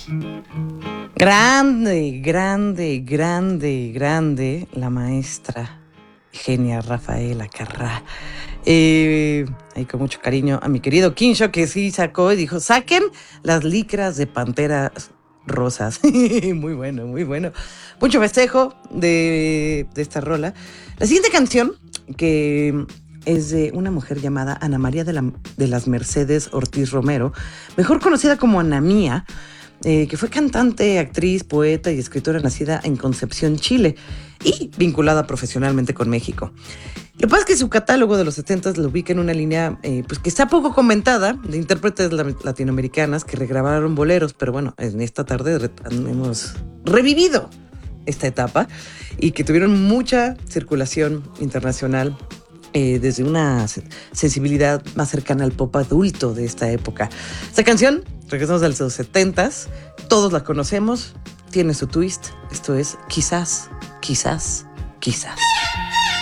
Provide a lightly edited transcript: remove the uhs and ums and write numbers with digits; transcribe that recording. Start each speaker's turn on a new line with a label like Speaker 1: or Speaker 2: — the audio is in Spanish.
Speaker 1: Grande, grande, grande, grande, la maestra genia Rafaela Carrá. Ahí con mucho cariño a mi querido Quincho, que sí sacó y dijo, saquen las licras de panteras rosas. Muy bueno, muy bueno. Mucho festejo de esta rola. La siguiente canción, que es de una mujer llamada Ana María de las Mercedes Ortiz Romero, mejor conocida como Ana Mía, que fue cantante, actriz, poeta y escritora nacida en Concepción, Chile, y vinculada profesionalmente con México. Lo que pasa es que su catálogo de los 70 lo ubica en una línea pues que está poco comentada, de intérpretes latinoamericanas que regrabaron boleros, pero bueno, en esta tarde hemos revivido esta etapa y que tuvieron mucha circulación internacional desde una sensibilidad más cercana al pop adulto de esta época. Esta canción, regresamos a los 70s, todos la conocemos, tiene su twist, esto es Quizás, Quizás, Quizás.